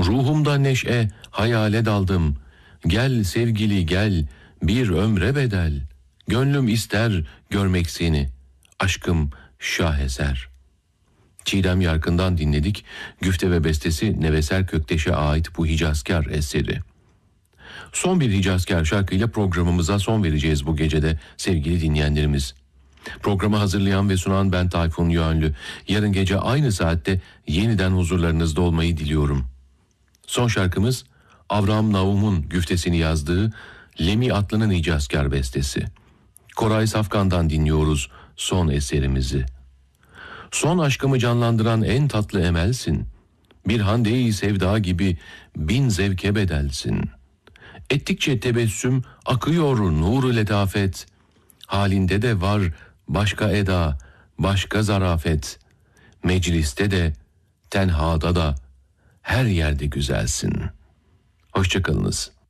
Ruhumda neşe, hayale daldım. Gel sevgili gel, bir ömre bedel. Gönlüm ister görmek seni. Aşkım şaheser. Çiğdem Yarkın'dan dinledik. Güfte ve bestesi Neveser Kökteş'e ait bu Hicazkar eseri. Son bir Hicazkar şarkıyla programımıza son vereceğiz bu gecede sevgili dinleyenlerimiz. Programı hazırlayan ve sunan ben Tayfun Yönlü. Yarın gece aynı saatte yeniden huzurlarınızda olmayı diliyorum. Son şarkımız Avraham Naum'un güftesini yazdığı Lemi Atlı'nın Hicazkar bestesi. Koray Safkan'dan dinliyoruz son eserimizi. Son aşkımı canlandıran en tatlı emelsin. Bir hande-i sevda gibi bin zevke bedelsin. Ettikçe tebessüm akıyor nur-u letafet. Halinde de var başka eda, başka zarafet. Mecliste de, tenhada da, her yerde güzelsin. Hoşça kalınız.